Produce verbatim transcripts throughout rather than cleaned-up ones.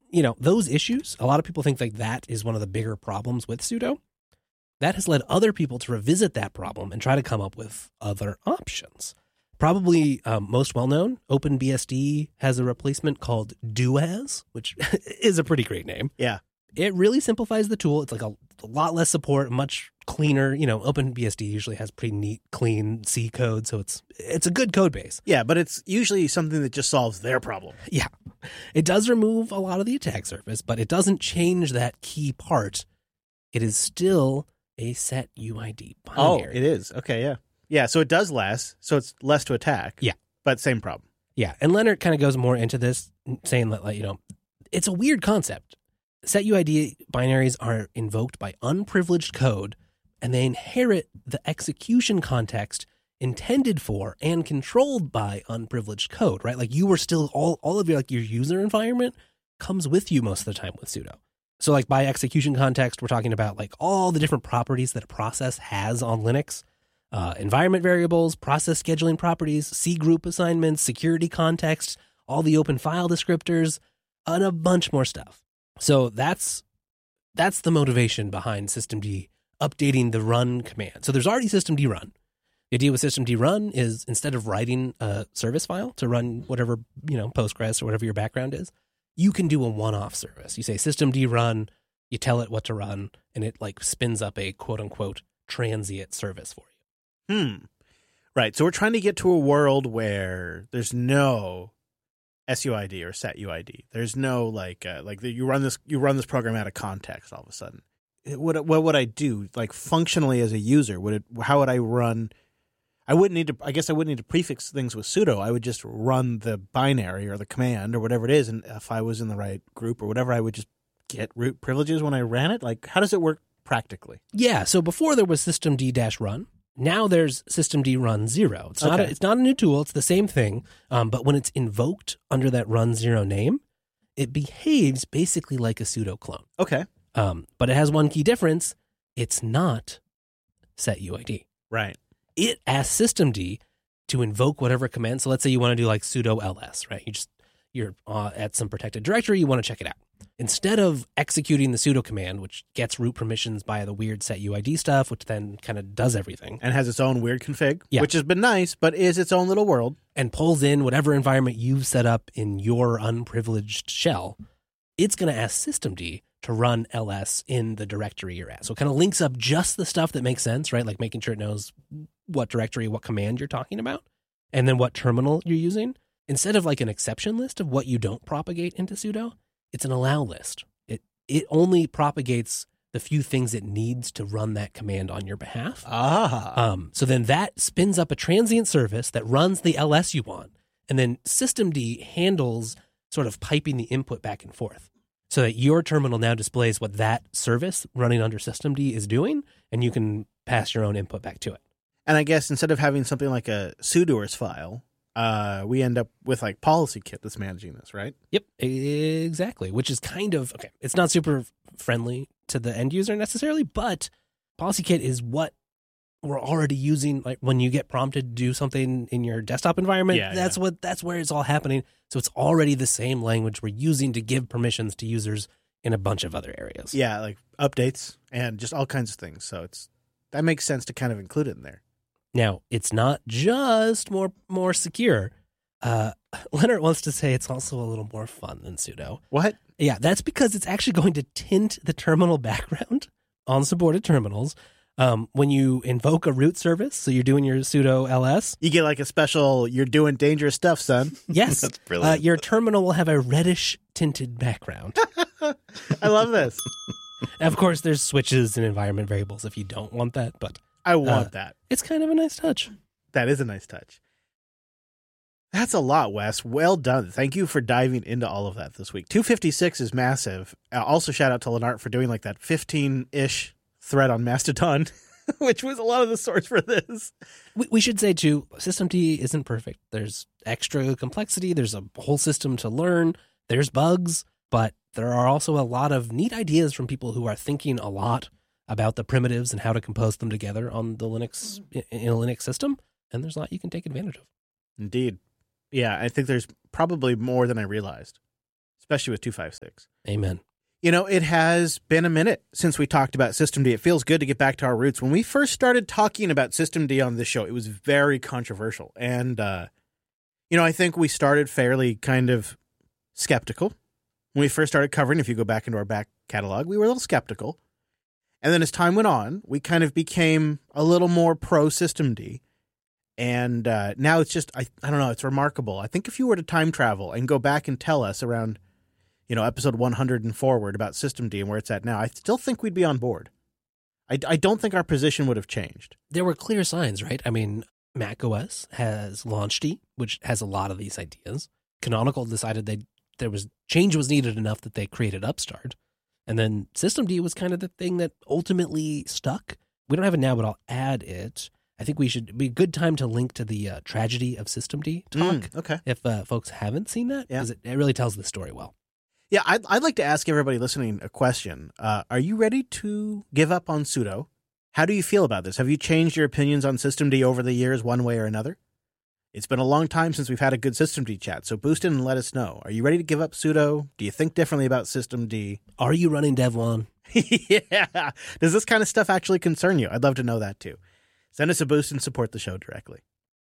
you know, those issues, a lot of people think like that is one of the bigger problems with sudo. That has led other people to revisit that problem and try to come up with other options. Probably um, most well-known, OpenBSD has a replacement called doas, which is a pretty great name. Yeah. It really simplifies the tool. It's like a, a lot less support, much cleaner. You know, OpenBSD usually has pretty neat, clean C code, so it's it's a good code base. Yeah, but it's usually something that just solves their problem. Yeah. It does remove a lot of the attack surface, but it doesn't change that key part. It is still a set U I D binary. Oh, it is. Okay, yeah. Yeah, so it does less, so it's less to attack. Yeah. But same problem. Yeah, and Leonard kind of goes more into this, saying that, like, you know, it's a weird concept. Set U I D binaries are invoked by unprivileged code, and they inherit the execution context intended for and controlled by unprivileged code, right? Like you were still, all, all of your, like your user environment comes with you most of the time with sudo. So like by execution context, we're talking about like all the different properties that a process has on Linux. Uh, environment variables, process scheduling properties, C group assignments, security context, all the open file descriptors, and a bunch more stuff. So that's that's the motivation behind systemd updating the run command. So there's already systemd run. The idea with systemd run is instead of writing a service file to run whatever, you know, Postgres or whatever your background is, you can do a one-off service. You say systemd run, you tell it what to run, and it like spins up a quote unquote transient service for you. Hmm. Right. So we're trying to get to a world where there's no S U I D or set U I D. There's no like uh, like the, you run this you run this program out of context all of a sudden. What what would I do like functionally as a user? Would it how would I run? I wouldn't need to. I guess I wouldn't need to prefix things with sudo. I would just run the binary or the command or whatever it is, and if I was in the right group or whatever, I would just get root privileges when I ran it. Like how does it work practically? Yeah. So before there was systemd-run. Now there's systemd run zero. It's not Okay. a, it's not a new tool. It's the same thing. Um, but when it's invoked under that run zero name, it behaves basically like a pseudo clone. Okay. Um, but it has one key difference. It's not set U I D. Right. It asks systemd to invoke whatever command. So let's say you want to do like sudo ls, right? You just you're uh, at some protected directory. You want to check it out. Instead of executing the sudo command, which gets root permissions by the weird set U I D stuff, which then kind of does everything. And has its own weird config, Yeah. which has been nice, but is its own little world. And pulls in whatever environment you've set up in your unprivileged shell, it's going to ask systemd to run ls in the directory you're at. So it kind of links up just the stuff that makes sense, right? Like making sure it knows what directory, what command you're talking about, and then what terminal you're using. Instead of like an exception list of what you don't propagate into sudo, it's an allow list. It it only propagates the few things it needs to run that command on your behalf. Ah. Um, so then that spins up a transient service that runs the ls you want, and then systemd handles sort of piping the input back and forth so that your terminal now displays what that service running under systemd is doing, and you can pass your own input back to it. And I guess instead of having something like a sudoers file, uh, we end up with like PolicyKit that's managing this, right? Yep, exactly, which is kind of, okay, it's not super friendly to the end user necessarily, but PolicyKit is what we're already using. Like when you get prompted to do something in your desktop environment, Yeah, that's yeah. what that's where it's all happening. So it's already the same language we're using to give permissions to users in a bunch of other areas. Yeah, like updates and just all kinds of things. So it's that makes sense to kind of include it in there. Now, it's not just more more secure. Uh, Leonard wants to say it's also a little more fun than sudo. What? Yeah, that's because it's actually going to tint the terminal background on supported terminals. Um, when you invoke a root service, so you're doing your sudo ls, You get like a special, you're doing dangerous stuff, son. yes, That's brilliant. uh, your terminal will have a reddish tinted background. I love this. And of course, there's switches and environment variables if you don't want that, but I want Uh, that. it's kind of a nice touch. That is a nice touch. That's a lot, Wes. Well done. Thank you for diving into all of that this week. two fifty-six is massive. Uh, also, shout out to Lennart for doing like that fifteen-ish thread on Mastodon, which was a lot of the source for this. We, we should say, too, systemd isn't perfect. There's extra complexity. There's a whole system to learn. There's bugs, but there are also a lot of neat ideas from people who are thinking a lot about the primitives and how to compose them together on the Linux in a Linux system. And there's a lot you can take advantage of. Indeed. Yeah, I think there's probably more than I realized, especially with two fifty-six. Amen. You know, it has been a minute since we talked about System D. It feels good to get back to our roots. When we first started talking about System D on this show, it was very controversial. And, uh, you know, I think we started fairly kind of skeptical. When we first started covering, if you go back into our back catalog, we were a little skeptical. And then as time went on, we kind of became a little more pro-System D. And uh, now it's just, I, I don't know, it's remarkable. I think if you were to time travel and go back and tell us around, you know, episode one hundred and forward about System D and where it's at now, I still think we'd be on board. I, I don't think our position would have changed. There were clear signs, right? I mean, macOS has LaunchD, which has a lot of these ideas. Canonical decided they there was change was needed enough that they created Upstart. And then System D was kind of the thing that ultimately stuck. We don't have it now, but I'll add it. I think we should be a good time to link to the uh, tragedy of System D talk. Mm, okay. If uh, folks haven't seen that, because yeah. it, it really tells the story well. Yeah, I'd, I'd like to ask everybody listening a question. Uh, are you ready to give up on sudo? How do you feel about this? Have you changed your opinions on System D over the years one way or another? It's been a long time since we've had a good System D chat, so boost in and let us know. Are you ready to give up sudo? Do you think differently about System D? Are you running Devuan? Yeah. Does this kind of stuff actually concern you? I'd love to know that too. Send us a boost and support the show directly.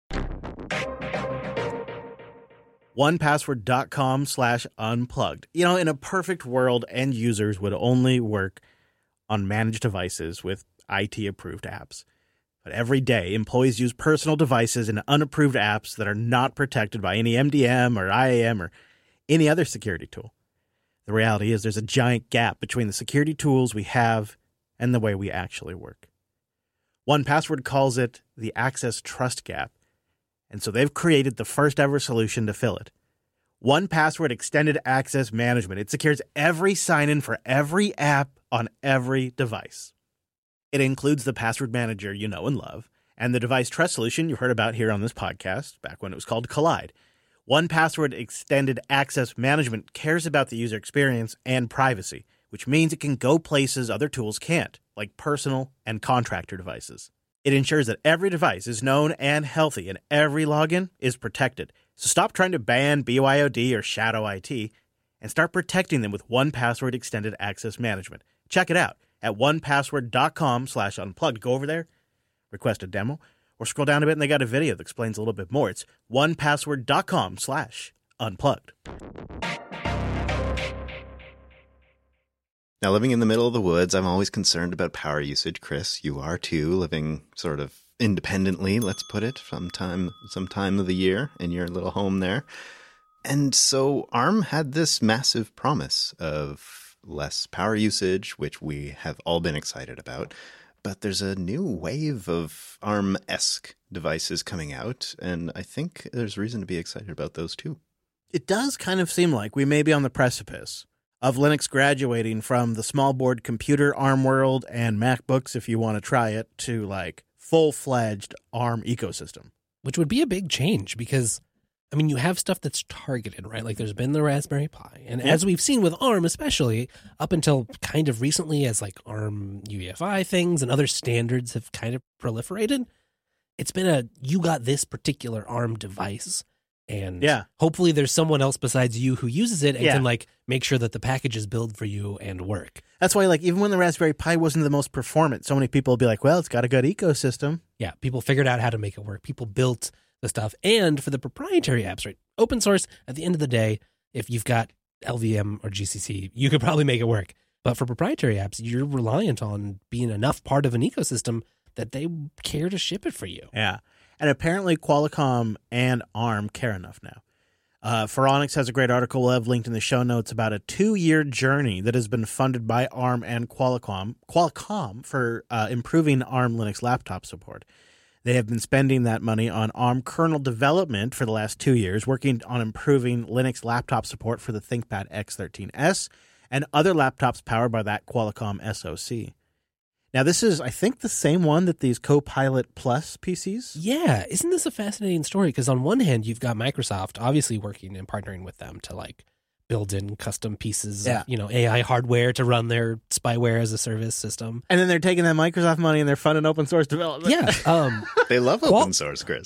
one password dot com slash unplugged. You know, in a perfect world, end users would only work on managed devices with I T-approved apps. But every day, employees use personal devices and unapproved apps that are not protected by any M D M or I A M or any other security tool. The reality is there's a giant gap between the security tools we have and the way we actually work. one Password calls it the access trust gap, and so they've created the first ever solution to fill it. one Password Extended Access Management. It secures every sign-in for every app on every device. It includes the password manager you know and love, and the device trust solution you heard about here on this podcast, back when it was called Collide. one Password Extended Access Management cares about the user experience and privacy, which means it can go places other tools can't, like personal and contractor devices. It ensures that every device is known and healthy, and every login is protected. So stop trying to ban B Y O D or shadow I T, and start protecting them with one Password Extended Access Management. Check it out at one password dot com slash unplugged. Go over there, request a demo, or scroll down a bit and they got a video that explains a little bit more. It's one password dot com slash unplugged. Now, living in the middle of the woods, I'm always concerned about power usage. Chris, you are too, living sort of independently, let's put it, from time, some time of the year in your little home there. And so ARM had this massive promise of less power usage, which we have all been excited about. But there's a new wave of ARM-esque devices coming out, and I think there's reason to be excited about those too. It does kind of seem like we may be on the precipice of Linux graduating from the small board computer ARM world and MacBooks, if you want to try it, to like full-fledged ARM ecosystem. Which would be a big change because, I mean, you have stuff that's targeted, right? Like there's been the Raspberry Pi. And Yeah. as we've seen with ARM, especially up until kind of recently as like ARM U E F I things and other standards have kind of proliferated, it's been a, you got this particular ARM device. And Yeah. hopefully there's someone else besides you who uses it and Yeah. can like make sure that the packages build for you and work. That's why, like, even when the Raspberry Pi wasn't the most performant, so many people will be like, well, it's got a good ecosystem. Yeah, people figured out how to make it work. People built the stuff. And for the proprietary apps, right? Open source, at the end of the day, if you've got L V M or G C C, you could probably make it work. But for proprietary apps, you're reliant on being enough part of an ecosystem that they care to ship it for you. Yeah. And apparently Qualcomm and ARM care enough now. Uh, Phoronix has a great article we'll have linked in the show notes about a two-year journey that has been funded by ARM and Qualcomm, Qualcomm for uh, improving ARM Linux laptop support. They have been spending that money on ARM kernel development for the last two years, working on improving Linux laptop support for the ThinkPad X thirteen S and other laptops powered by that Qualcomm S O C. Now, this is, I think, the same one that these Copilot Plus P Cs? Yeah. Isn't this a fascinating story? Because on one hand, you've got Microsoft obviously working and partnering with them to like build in custom pieces Yeah. of, you know, A I hardware to run their spyware as a service system. And then they're taking that Microsoft money and they're funding open source development. Yeah. Um, They love Qual- open source, Chris.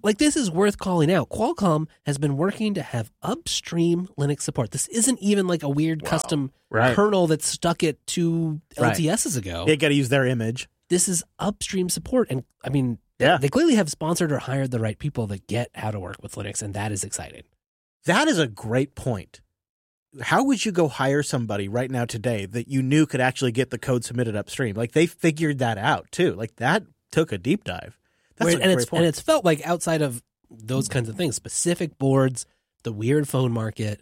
Like, this is worth calling out. Qualcomm has been working to have upstream Linux support. This isn't even like a weird Wow. custom Right. kernel that stuck it to Right. L T S's ago. They got to use their image. This is upstream support. And I mean, Yeah. they clearly have sponsored or hired the right people that get how to work with Linux, and that is exciting. That is a great point. How would you go hire somebody right now today that you knew could actually get the code submitted upstream? Like, they figured that out too. Like, that took a deep dive. That's Where- a and great it's point. and it's felt like outside of those kinds of things, specific boards, the weird phone market,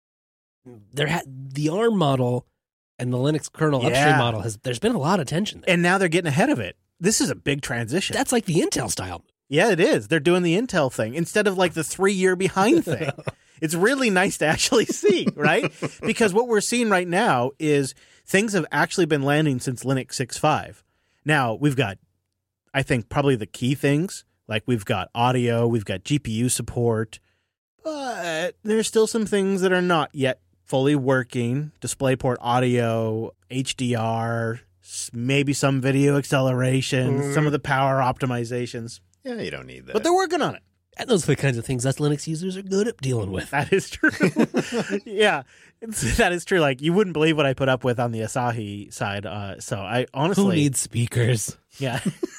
there had the ARM model and the Linux kernel upstream Yeah. model has. There's been a lot of tension there. and now they're getting ahead of it. This is a big transition. That's like the Intel style. Yeah, it is. They're doing the Intel thing instead of like the three year behind thing. It's really nice to actually see, right? Because what we're seeing right now is things have actually been landing since Linux six point five. Now, we've got, I think, probably the key things. Like, we've got audio, we've got G P U support, but there's still some things that are not yet fully working. DisplayPort audio, H D R, s- maybe some video acceleration, some of the power optimizations. Yeah, you don't need that. But they're working on it. And those are the kinds of things us Linux users are good at dealing with. That is true. yeah, it's, that is true. Like, you wouldn't believe what I put up with on the Asahi side. Uh, so I honestly, Who needs speakers? yeah,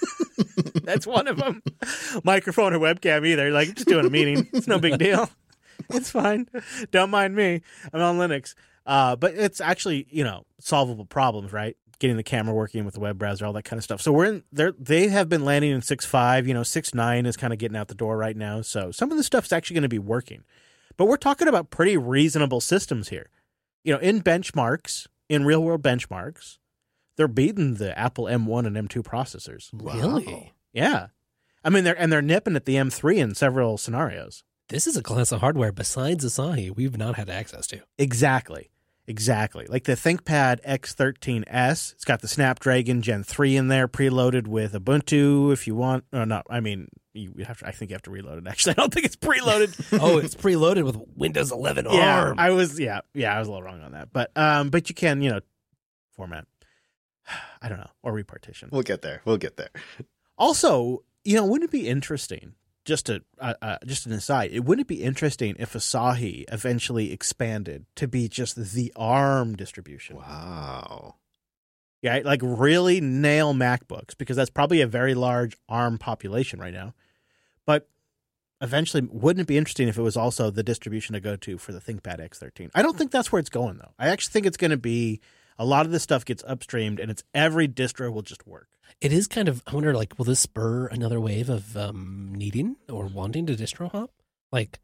that's one of them. Microphone or webcam either. Like, just doing a meeting. It's no big deal. It's fine. Don't mind me. I'm on Linux. Uh, but it's actually, you know, solvable problems, right? Getting the camera working with the web browser, all that kind of stuff. So we're in there. They have been landing in six point five. You know, six point nine is kind of getting out the door right now. So some of the stuff's actually going to be working. But we're talking about pretty reasonable systems here. You know, in benchmarks, in real world benchmarks, they're beating the Apple M one and M two processors. Really? Yeah. I mean, they're and they're nipping at the M three in several scenarios. This is a class of hardware besides Asahi we've not had access to. Exactly. Exactly. Like the ThinkPad X thirteen S, it's got the Snapdragon Gen three in there, preloaded with Ubuntu if you want. Or not, I mean, you have to, I think you have to reload it, actually. I don't think it's preloaded. Oh, it's preloaded with Windows eleven yeah, ARM. I was, yeah, yeah, I was a little wrong on that. But, um, but you can, you know, format. I don't know, or repartition. We'll get there. We'll get there. Also, you know, wouldn't it be interesting? Just a uh, uh, just an aside, it wouldn't it be interesting if Asahi eventually expanded to be just the ARM distribution? Wow. Yeah, like really nail MacBooks, because that's probably a very large ARM population right now. But eventually, wouldn't it be interesting if it was also the distribution to go to for the ThinkPad X thirteen? I don't think that's where it's going, though. I actually think it's going to be a lot of this stuff gets upstreamed, and it's every distro will just work. It is kind of, I wonder, like, will this spur another wave of um, needing or wanting to distro hop? Like,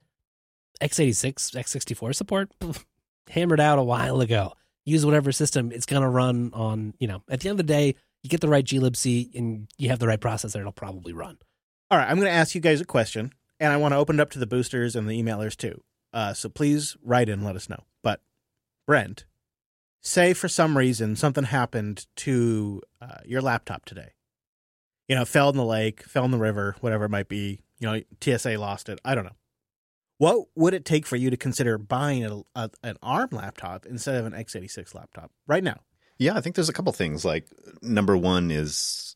x eighty-six, x sixty-four support, pff, hammered out a while ago. Use whatever system it's going to run on, you know, at the end of the day, you get the right glibc and you have the right processor, it'll probably run. All right, I'm going to ask you guys a question, and I want to open it up to the boosters and the emailers too. Uh, so please write in and let us know. But, Brent, say for some reason something happened to uh, your laptop today. You know, fell in the lake, fell in the river, whatever it might be. You know, T S A lost it. I don't know. What would it take for you to consider buying a, a, an ARM laptop instead of an x eighty-six laptop right now? Yeah, I think there's a couple things. Like, number one is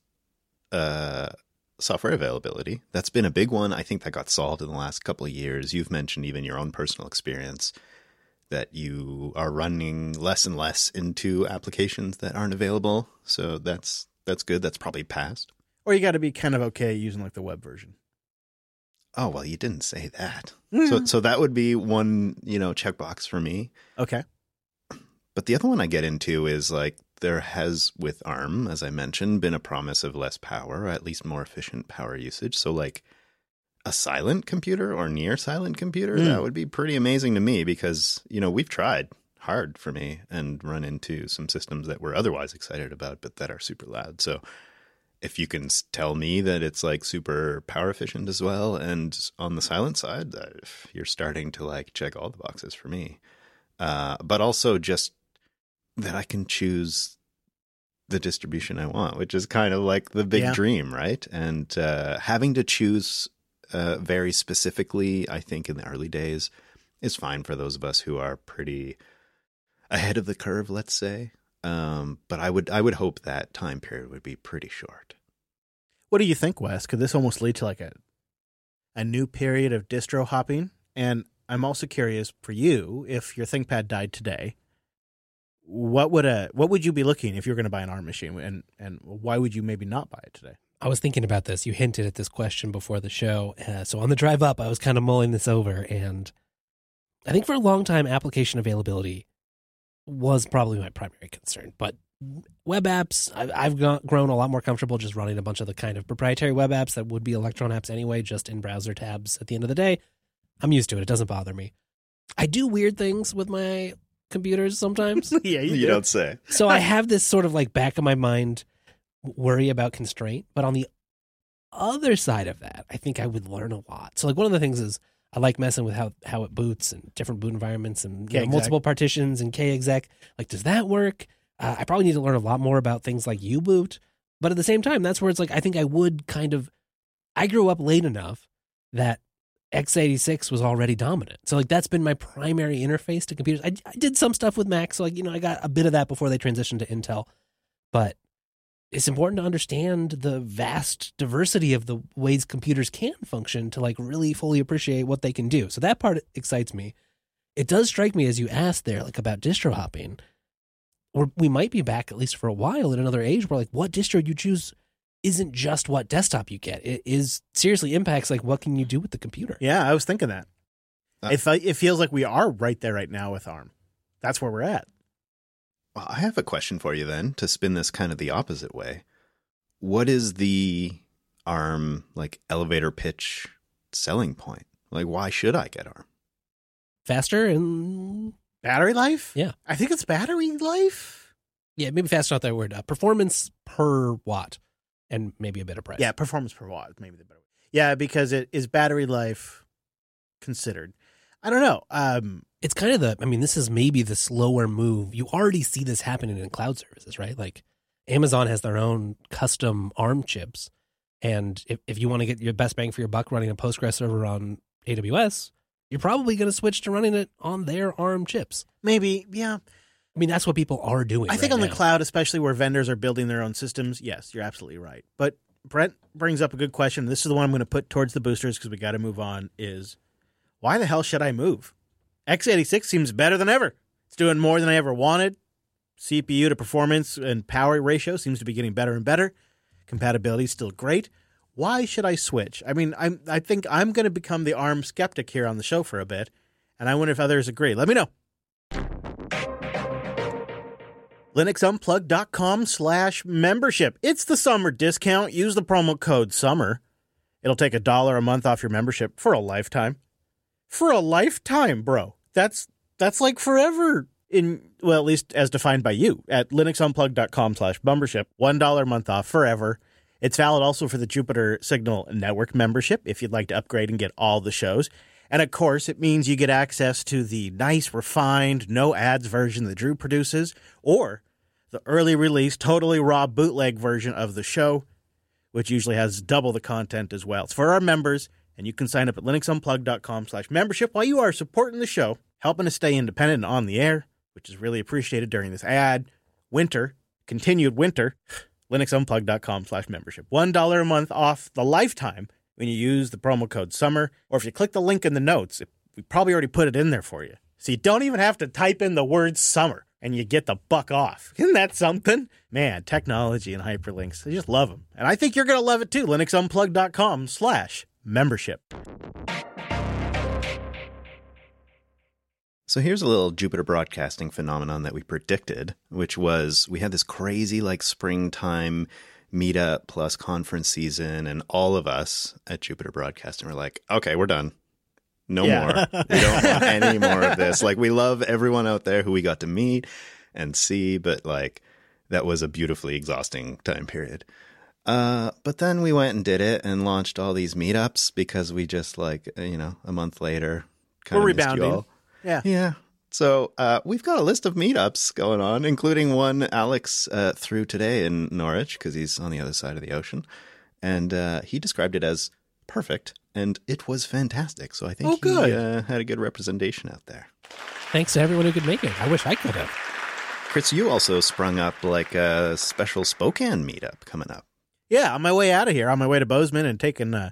uh, software availability. That's been a big one. I think that got solved in the last couple of years. You've mentioned even your own personal experience that you are running less and less into applications that aren't available. So that's that's good. That's probably passed. Or you got to be kind of okay using like the web version. Oh, well, you didn't say that. Mm. So so that would be one, you know, checkbox for me. Okay. But the other one I get into is like there has with ARM, as I mentioned, been a promise of less power, or at least more efficient power usage. So like a silent computer or near silent computer, Mm. that would be pretty amazing to me because, you know, we've tried hard for me and run into some systems that we're otherwise excited about, but that are super loud. So if you can s- tell me that it's like super power efficient as well, and on the silent side, uh, you're starting to like check all the boxes for me. Uh, but also just that I can choose the distribution I want, which is kind of like the big Yeah. dream, right? And uh, having to choose uh, very specifically, I think in the early days is fine for those of us who are pretty ahead of the curve, let's say. Um, but I would I would hope that time period would be pretty short. What do you think, Wes? Could this almost lead to like a a new period of distro hopping. And I'm also curious for you, if your ThinkPad died today, what would a what would you be looking if you were going to buy an ARM machine, and and why would you maybe not buy it today? I was thinking about this. You hinted at this question before the show. Uh, so on the drive up, I was kind of mulling this over. And I think for a long time, application availability was probably my primary concern. But web apps, I've, I've got, grown a lot more comfortable just running a bunch of the kind of proprietary web apps that would be Electron apps anyway, just in browser tabs at the end of the day. I'm used to it. It doesn't bother me. I do weird things with my computers sometimes. yeah, you, You do. don't say. So I have this sort of like back of my mind worry about constraint. But on the other side of that, I think I would learn a lot. So like one of the things is I like messing with how, how it boots and different boot environments and you know, multiple partitions and K-exec. Like, does that work? Uh, I probably need to learn a lot more about things like U-boot. But at the same time, that's where it's like, I think I would kind of, I grew up late enough that x eighty-six was already dominant. So like, that's been my primary interface to computers. I, I did some stuff with Mac. So like, you know, I got a bit of that before they transitioned to Intel. But it's important to understand the vast diversity of the ways computers can function to like really fully appreciate what they can do. So that part excites me. It does strike me as you asked there, like about distro hopping, or we might be back at least for a while in another age where like what distro you choose isn't just what desktop you get. It is seriously impacts like what can you do with the computer. Yeah, I was thinking that. Uh, it, fe- it feels like we are right there right now with ARM. That's where we're at. Well, I have a question for you then, to spin this kind of the opposite way. What is the ARM like elevator pitch selling point? Like, why should I get ARM? Faster and Battery life? Yeah. I think it's battery life. yeah, maybe faster not that word. Uh, performance per watt and maybe a bit of price. Yeah, performance per watt, maybe the better way. Yeah, because it is battery life considered. I don't know. Um, It's kind of the, I mean, this is maybe the slower move. You already see this happening in cloud services, right? Like Amazon has their own custom ARM chips. And if, if you want to get your best bang for your buck running a Postgres server on A W S, you're probably going to switch to running it on their ARM chips. maybe, yeah. I mean, that's what people are doing. I think right on the now. cloud, especially where vendors are building their own systems, yes, you're absolutely right. But Brent brings up a good question. This is the one I'm going to put towards the boosters because we got to move on, is why the hell should I move? x eighty-six seems better than ever. It's doing more than I ever wanted. C P U to performance and power ratio seems to be getting better and better. Compatibility is still great. Why should I switch? I mean, I'm, I think I'm going to become the ARM skeptic here on the show for a bit, and I wonder if others agree. Let me know. LinuxUnplugged.com slash membership. It's the summer discount. Use the promo code SUMMER. It'll take a dollar a month off your membership for a lifetime. For a lifetime, bro. That's that's like forever in, well, at least as defined by you at LinuxUnplugged.com slash membership. One dollar a month off forever. It's valid also for the Jupiter Signal Network membership if you'd like to upgrade and get all the shows. And of course, it means you get access to the nice, refined, no ads version that Drew produces, or the early release, totally raw bootleg version of the show, which usually has double the content as well. It's for our members, and you can sign up at LinuxUnplugged.com slash membership while you are supporting the show, helping us stay independent and on the air, which is really appreciated during this ad, winter, continued winter. LinuxUnplugged.com slash membership. One dollar a month off the lifetime when you use the promo code SUMMER, or if you click the link in the notes, we probably already put it in there for you. So you don't even have to type in the word SUMMER, and you get the buck off. Isn't that something? Man, technology and hyperlinks, I just love them. And I think you're going to love it too. LinuxUnplugged.com slash membership. So here's a little Jupiter Broadcasting phenomenon that we predicted, which was we had this crazy like springtime meetup plus conference season, and all of us at Jupiter Broadcasting were like, okay, we're done. No Yeah. more. We don't want any more of this. Like, we love everyone out there who we got to meet and see, but like that was a beautifully exhausting time period. Uh, but then we went and did it and launched all these meetups because we just like, you know, a month later kind We're of missed you rebounding. all. Yeah. Yeah. So uh, we've got a list of meetups going on, including one Alex uh, threw today in Norwich because he's on the other side of the ocean. And uh, he described it as perfect, and it was fantastic. So I think Oh, good. he uh, had a good representation out there. Thanks to everyone who could make it. I wish I could have. Chris, you also sprung up like a special Spokane meetup coming up. Yeah, on my way out of here, on my way to Bozeman and taking uh,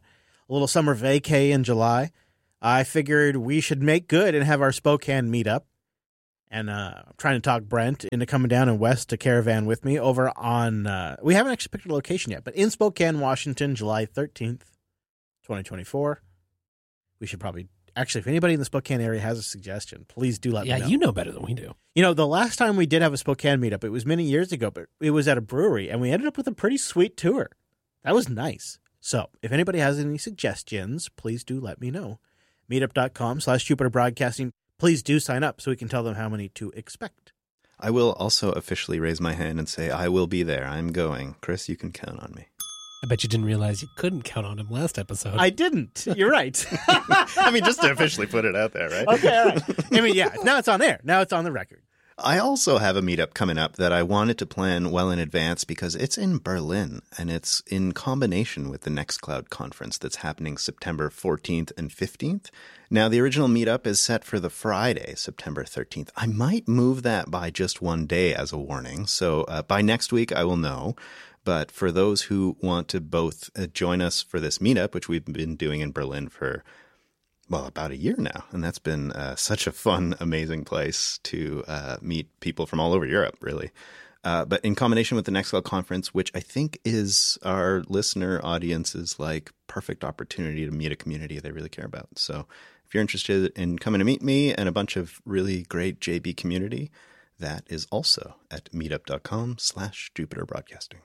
a little summer vacay in July, I figured we should make good and have our Spokane meetup. And uh, I'm trying to talk Brent into coming down in West to caravan with me over on, uh, we haven't actually picked a location yet, but in Spokane, Washington, July thirteenth, twenty twenty-four. We should probably, actually, if anybody in the Spokane area has a suggestion, please do let yeah, me know. you know better than we do. You know, the last time we did have a Spokane meetup, it was many years ago, but it was at a brewery, and we ended up with a pretty sweet tour. That was nice. So if anybody has any suggestions, please do let me know. Meetup.com slash Jupiter Broadcasting. Please do sign up so we can tell them how many to expect. I will also officially raise my hand and say I will be there. I'm going. Chris, you can count on me. I bet you didn't realize you couldn't count on him last episode. I didn't. You're right. I mean, just to officially put it out there, right? Okay, all right. I mean, yeah, now it's on there. Now it's on the record. I also have a meetup coming up that I wanted to plan well in advance because it's in Berlin, and it's in combination with the Nextcloud conference that's happening September fourteenth and fifteenth. Now, the original meetup is set for the Friday, September thirteenth. I might move that by just one day as a warning, so uh, by next week I will know. But for those who want to both uh, join us for this meetup, which we've been doing in Berlin for well, about a year now. And that's been uh, such a fun, amazing place to uh, meet people from all over Europe, really. Uh, but in combination with the Nextcloud conference, which I think is our listener audience's like perfect opportunity to meet a community they really care about. So if you're interested in coming to meet me and a bunch of really great J B community, that is also at meetup.com slash Jupiter Broadcasting.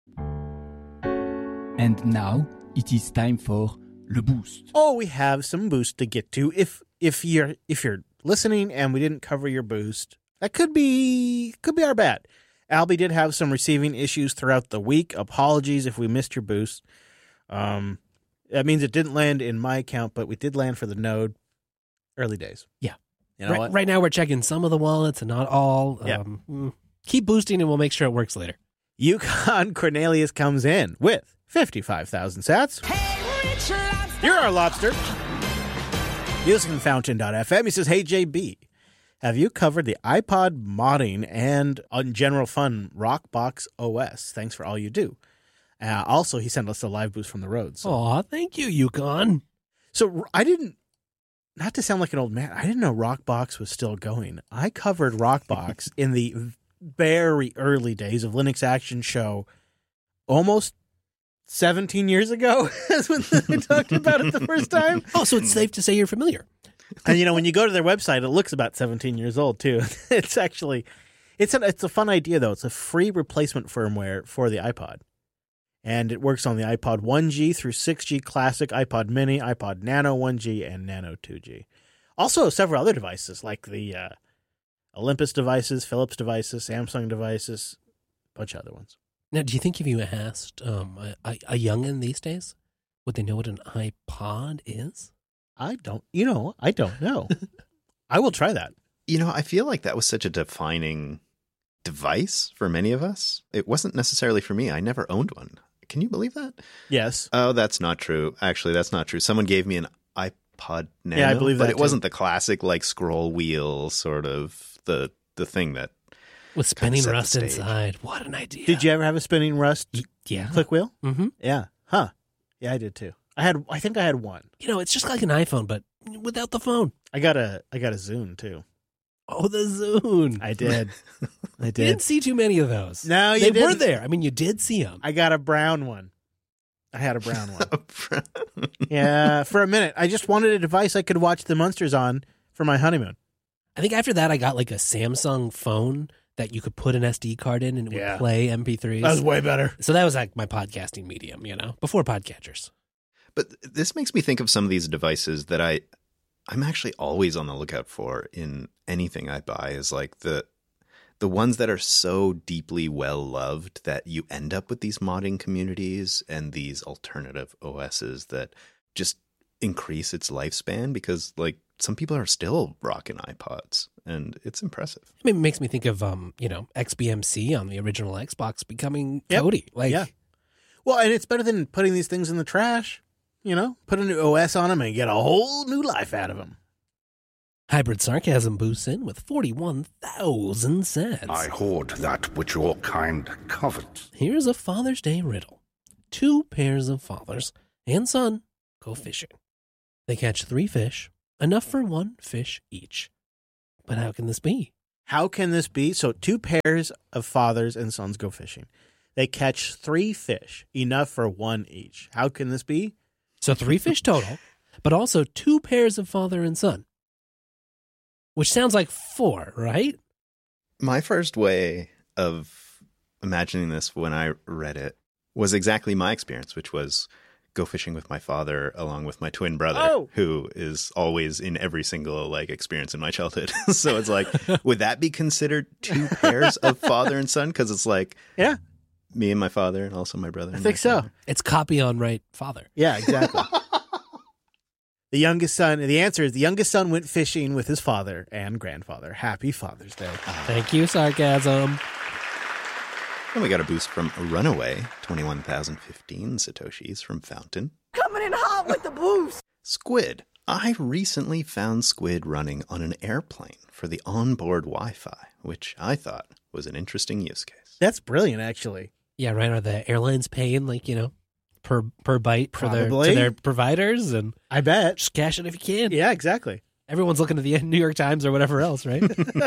And now it is time for Le Boost. Oh, we have some boost to get to. If if you're if you're listening and we didn't cover your boost, that could be could be our bad. Albie did have some receiving issues throughout the week. Apologies if we missed your boost. Um, that means it didn't land in my account, but we did land for the node. Early days. Yeah. You know right, what? right now we're checking some of the wallets and not all. Yeah. Um, mm, keep boosting and we'll make sure it works later. Yukon Cornelius comes in with fifty-five thousand sats. You're our lobster. Using fountain dot f m, he says, hey, J B, have you covered the iPod modding and, on general fun, Rockbox O S? Thanks for all you do. Uh, also, he sent us a live boost from the road. So. Aw, thank you, Yukon. So I didn't, not to sound like an old man, I didn't know Rockbox was still going. I covered Rockbox in the very early days of Linux Action Show almost seventeen years ago is when I talked about it the first time. Oh, so it's safe to say you're familiar. And, you know, when you go to their website, it looks about seventeen years old, too. It's actually, it's a, it's a fun idea, though. It's a free replacement firmware for the iPod. And it works on the iPod one G through six G Classic, iPod Mini, iPod Nano one G, and Nano two G. Also, several other devices, like the uh, Olympus devices, Philips devices, Samsung devices, a bunch of other ones. Now, do you think if you asked um, a, a, a youngin these days, would they know what an iPod is? I don't, you know, I don't know. I will try that. You know, I feel like that was such a defining device for many of us. It wasn't necessarily for me. I never owned one. Can you believe that? Yes. Oh, that's not true. Actually, that's not true. Someone gave me an iPod Nano. Yeah, I believe but that it too. wasn't the classic like scroll wheel sort of the the thing that With spinning set the rust stage. inside. What an idea. Did you ever have a spinning rust Yeah. click wheel? Mm-hmm. Yeah. Huh. Yeah, I did too. I had, I think I had one. You know, it's just like an iPhone, but without the phone. I got a, I got a Zune too. Oh, the Zune. I did. I You did. didn't see too many of those. No, you They didn't. were there. I mean, you did see them. I got a brown one. I had a brown one. Yeah, for a minute. I just wanted a device I could watch the Munsters on for my honeymoon. I think after that, I got like a Samsung phone that you could put an S D card in and it would Yeah. play M P threes. That was way better. So that was like my podcasting medium, you know, before podcatchers. But this makes me think of some of these devices that I, I'm actually always on the lookout for in anything I buy is like the the ones that are so deeply well loved that you end up with these modding communities and these alternative O Ss that just increase its lifespan because like some people are still rocking iPods and it's impressive. I mean, it makes me think of, um, you know, X B M C on the original Xbox becoming Yep. Kodi. Like, Yeah. Well, and it's better than putting these things in the trash. You know, put a new O S on them and get a whole new life out of them. Hybrid Sarcasm boosts in with forty-one thousand cents. I hoard that which your kind covets. Here's a Father's Day riddle. Two pairs of fathers and son go fishing. They catch three fish, enough for one fish each. But how can this be? How can this be? So two pairs of fathers and sons go fishing. They catch three fish, enough for one each. How can this be? So three fish total, but also two pairs of father and son. Which sounds like four, right? My first way of imagining this when I read it was exactly my experience, which was go fishing with my father along with my twin brother, Oh. who is always in every single like experience in my childhood. So it's like, would that be considered two pairs of father and son? Because it's like, Yeah, me and my father and also my brother. I and think my so. father. It's copy on right father. Yeah, exactly. The youngest son, the answer is the youngest son went fishing with his father and grandfather. Happy Father's Day. Thank you, sarcasm. And we got a boost from Runaway, twenty-one thousand fifteen Satoshis from Fountain. Coming in hot with the boost. Squid. I recently found Squid running on an airplane for the onboard Wi-Fi, which I thought was an interesting use case. That's brilliant, actually. Yeah, right. Are the airlines paying like, you know, per per byte for their Probably. to their providers, and I bet. just cash it if you can. Yeah, exactly. Everyone's looking at the New York Times or whatever else, right?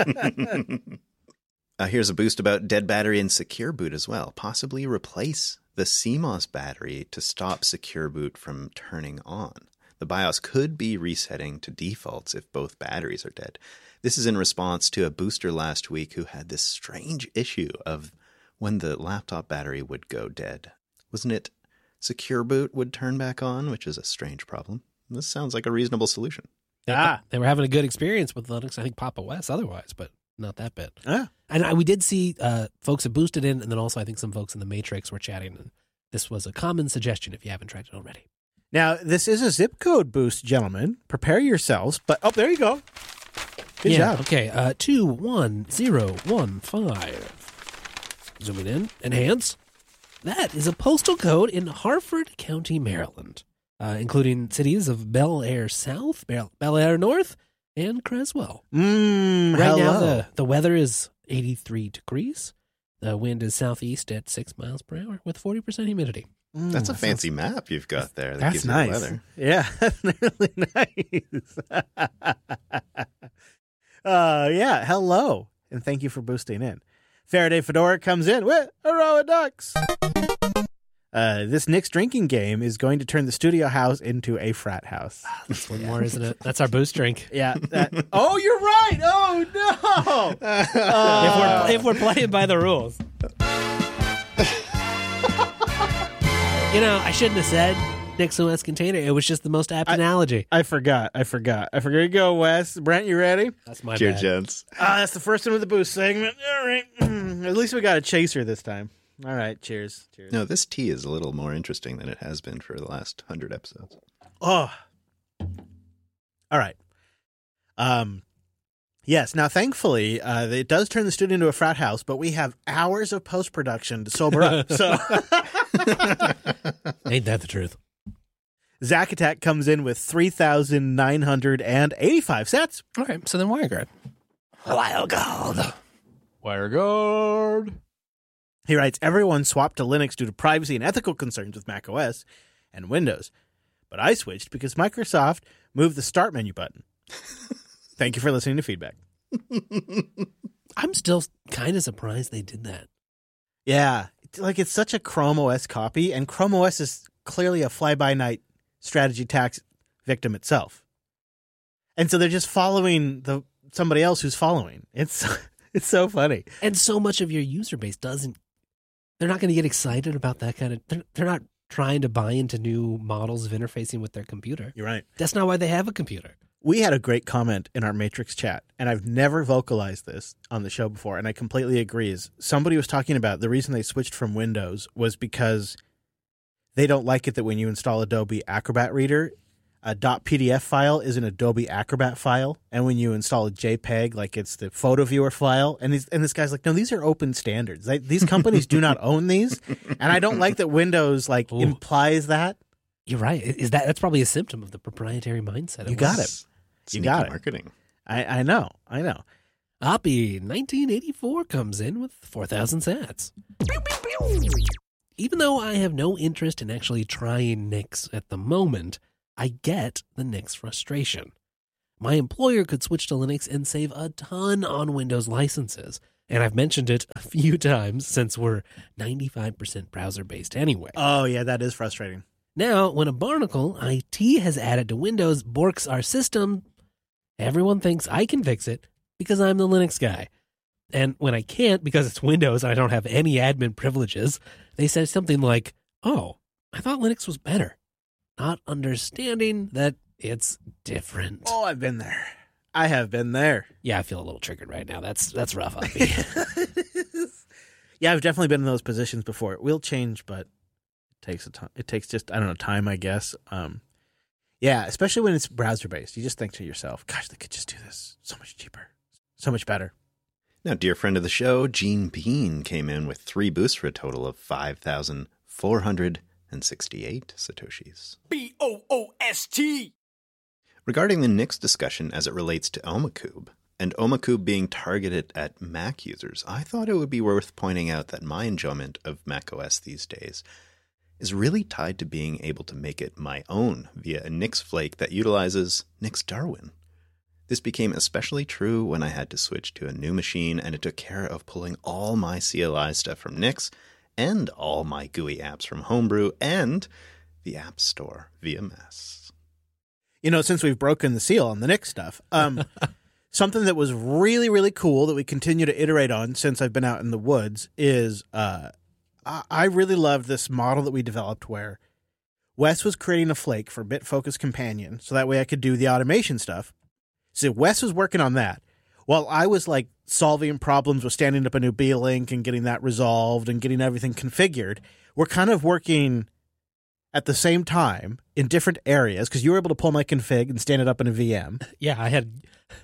Uh, here's a boost about dead battery and Secure Boot as well. Possibly replace the C MOS battery to stop Secure Boot from turning on. The BIOS could be resetting to defaults if both batteries are dead. This is in response to a booster last week who had this strange issue of when the laptop battery would go dead. Wasn't it Secure Boot would turn back on, which is a strange problem. This sounds like a reasonable solution. Ah. They were having a good experience with Linux. I think Papa West otherwise, but not that bit. Ah. And I, we did see uh, folks that boosted in, and then also I think some folks in the Matrix were chatting. And this was a common suggestion if you haven't tried it already. Now, this is a zip code boost, gentlemen. Prepare yourselves. But, oh, there you go. Good yeah, job. Okay, uh, two one zero one five. Zooming in. Enhance. That is a postal code in Harford County, Maryland, uh, including cities of Bel Air South, Bel, Bel Air North, and Creswell. Mm, Right hello. now, the, the weather is eighty-three degrees. The wind is southeast at six miles per hour with forty percent humidity. Mm, That's a that fancy map you've got there. That That's gives you nice. the weather. Yeah, that's really nice. uh, yeah, hello, and thank you for boosting in. Faraday Fedora comes in with a row of ducks. Uh, this Nick's drinking game is going to turn the studio house into a frat house. That's one more, isn't it? That's our boost drink. Yeah. That, oh, you're right. Oh no. Uh, if we're if we're playing by the rules. You know, I shouldn't have said Nick's O S container. It was just the most apt I- analogy. I forgot. I forgot. I forgot. Here you go, Wes. Brent, you ready? That's my Cheers, bad. gents. Ah, that's the first one with the boost segment. All right. At least we got a chaser this time. All right. Cheers. Cheers. No, this tea is a little more interesting than it has been for the last hundred episodes. Oh. All right. Um. Yes. Now, thankfully, uh, it does turn the studio into a frat house, but we have hours of post production to sober up. So, Ain't that the truth? Zack Attack comes in with three thousand nine hundred eighty-five sets. Okay, so then WireGuard. WireGuard. WireGuard. He writes, everyone swapped to Linux due to privacy and ethical concerns with macOS and Windows. But I switched because Microsoft moved the start menu button. Thank you for listening to feedback. I'm still kind of surprised they did that. Yeah. It's like it's such a Chrome O S copy, and Chrome O S is clearly a fly-by-night strategy tax victim itself. And so they're just following the somebody else who's following. It's it's so funny. And so much of your user base doesn't, they're not going to get excited about that kind of, they're, they're not trying to buy into new models of interfacing with their computer. You're right. That's not why they have a computer. We had a great comment in our Matrix chat, and I've never vocalized this on the show before, and I completely agree. Is somebody was talking about the reason they switched from Windows was because they don't like it that when you install Adobe Acrobat Reader, a .pdf file is an Adobe Acrobat file, and when you install a JPEG, like it's the photo viewer file, and he's, and this guy's like, no, these are open standards. They, these companies do not own these, and I don't like that Windows like Ooh. implies that. You're right. Is that That's probably a symptom of the proprietary mindset. You got it. You Sneaky got it. marketing. I, I know, I know. Oppie nineteen eighty-four comes in with four thousand sats. Even though I have no interest in actually trying Nix at the moment, I get the Nix frustration. My employer could switch to Linux and save a ton on Windows licenses. And I've mentioned it a few times since we're ninety-five percent browser-based anyway. Oh, yeah, that is frustrating. Now, when a Barnacle I T has added to Windows borks our system, everyone thinks I can fix it because I'm the Linux guy. And when I can't because it's Windows and I don't have any admin privileges, they say something like, oh, I thought Linux was better. Not understanding that it's different. Oh, I've been there. I have been there. Yeah, I feel a little triggered right now. That's that's rough on me. Yeah, I've definitely been in those positions before. It will change, but it takes a time. It takes just, I don't know, time, I guess. Um, yeah, especially when it's browser-based. You just think to yourself, gosh, they could just do this so much cheaper, so much better. Now, dear friend of the show, Gene Bean came in with three boosts for a total of five thousand four hundred sixty-eight Satoshis. B O O S T! Regarding the Nix discussion as it relates to Omakube, and Omakube being targeted at Mac users, I thought it would be worth pointing out that my enjoyment of macOS these days is really tied to being able to make it my own via a Nix flake that utilizes Nix Darwin. This became especially true when I had to switch to a new machine, and it took care of pulling all my C L I stuff from Nix and all my G U I apps from Homebrew and the App Store via M E S. You know, since we've broken the seal on the Nix stuff, um, something that was really, really cool that we continue to iterate on since I've been out in the woods is uh, I-, I really loved this model that we developed where Wes was creating a flake for BitFocus Companion so that way I could do the automation stuff. So Wes was working on that while I was like solving problems with standing up a new B-Link and getting that resolved and getting everything configured. We're kind of working at the same time in different areas because you were able to pull my config and stand it up in a V M. Yeah, I had.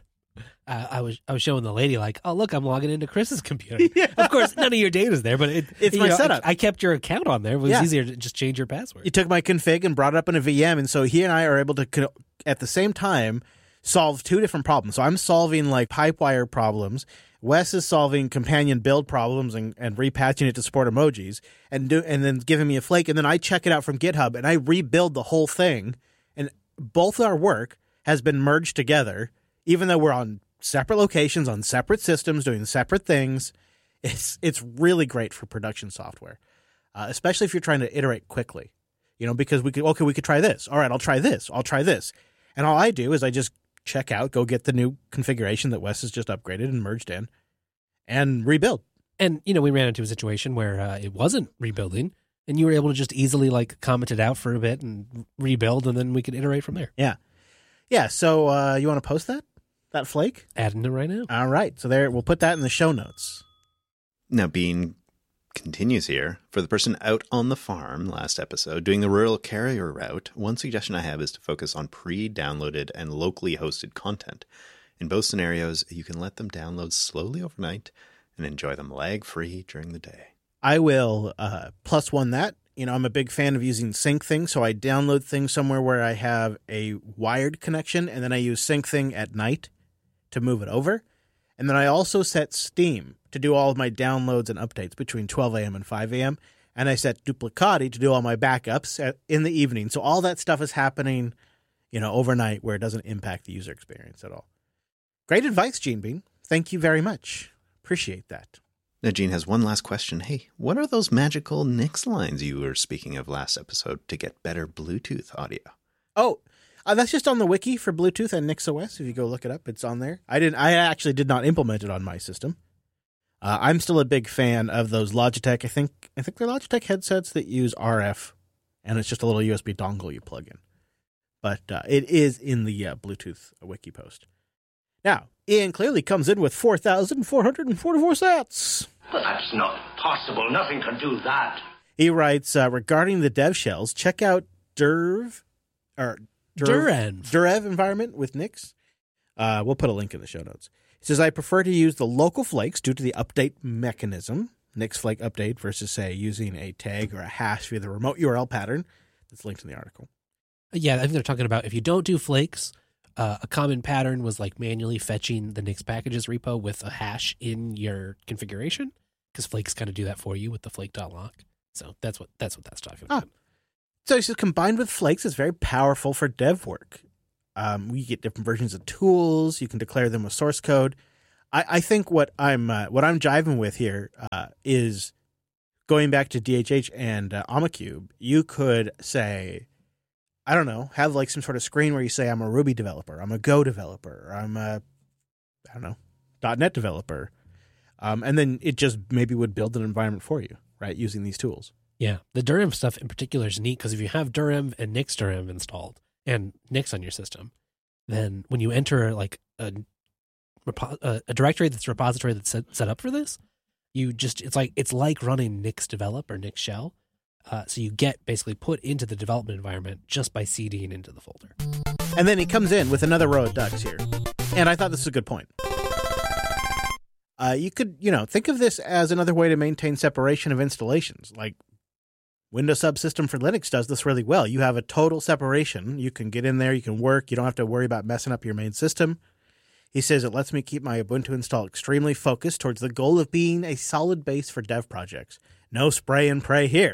Uh, I was I was showing the lady like, oh look, I'm logging into Chris's computer. Yeah. Of course, none of your data's there, but it, it's my know, setup. I, I kept your account on there. It was yeah. easier to just change your password. You took my config and brought it up in a V M, and so he and I are able to at the same time solve two different problems. So I'm solving like Pipewire problems. Wes is solving companion build problems and, and repatching it to support emojis and do and then giving me a flake. And then I check it out from GitHub and I rebuild the whole thing. And both our work has been merged together, even though we're on separate locations, on separate systems, doing separate things. It's it's really great for production software, uh, especially if you're trying to iterate quickly. You know, because we could, okay, we could try this. All right, I'll try this. I'll try this. And all I do is I just check out, go get the new configuration that Wes has just upgraded and merged in, and rebuild. And, you know, we ran into a situation where uh, it wasn't rebuilding, and you were able to just easily, like, comment it out for a bit and rebuild, and then we could iterate from there. Yeah. Yeah, so uh, you want to post that? That flake? Adding it right now. All right. So there, we'll put that in the show notes. Now, Bean continues here. For the person out on the farm last episode doing the rural carrier route, one suggestion I have is to focus on pre-downloaded and locally hosted content. In both scenarios, you can let them download slowly overnight and enjoy them lag-free during the day. I will uh, plus one that. You know, I'm a big fan of using SyncThing, so I download things somewhere where I have a wired connection, and then I use SyncThing at night to move it over. And then I also set Steam to do all of my downloads and updates between twelve a.m. and five a.m. And I set Duplicati to do all my backups at, in the evening. So all that stuff is happening, you know, overnight where it doesn't impact the user experience at all. Great advice, Gene Bean. Thank you very much. Appreciate that. Now, Gene has one last question. Hey, what are those magical Nix lines you were speaking of last episode to get better Bluetooth audio? Oh, uh, that's just on the wiki for Bluetooth and NixOS. If you go look it up, it's on there. I didn't. I actually did not implement it on my system. Uh, I'm still a big fan of those Logitech. I think I think they're Logitech headsets that use R F, and it's just a little U S B dongle you plug in. But uh, it is in the uh, Bluetooth wiki post. Now, Ian clearly comes in with four thousand four hundred forty-four sats. But that's not possible. Nothing can do that. He writes, uh, regarding the dev shells, check out Derv, or Durev. Durev environment with Nix. Uh, we'll put a link in the show notes. He says, I prefer to use the local flakes due to the update mechanism. Nix flake update versus, say, using a tag or a hash via the remote U R L pattern. That's linked in the article. Yeah, I think they're talking about if you don't do flakes, uh, a common pattern was like manually fetching the Nix packages repo with a hash in your configuration, because flakes kind of do that for you with the flake.lock. So that's what that's what that's talking about. Ah. So it's just combined with Flakes, it's very powerful for dev work. Um, we get different versions of tools. You can declare them with source code. I, I think what I'm uh, what I'm jiving with here uh, is going back to D H H and uh, Omacube. You could say, I don't know, have like some sort of screen where you say, I'm a Ruby developer, I'm a Go developer, or I'm a, I don't know, .NET developer. Um, and then it just maybe would build an environment for you, right, using these tools. Yeah, the Durham stuff in particular is neat because if you have Durham and Nix Durham installed and Nix on your system, then when you enter like a a, a directory that's a repository that's set, set up for this, you just it's like it's like running Nix Develop or Nix Shell. Uh, so you get basically put into the development environment just by CDing into the folder. And then he comes in with another row of ducks here, and I thought this was a good point. Uh, you could, you know, think of this as another way to maintain separation of installations. Like Windows Subsystem for Linux does this really well. You have a total separation. You can get in there, you can work. You don't have to worry about messing up your main system. He says it lets me keep my Ubuntu install extremely focused towards the goal of being a solid base for dev projects. No spray and pray here.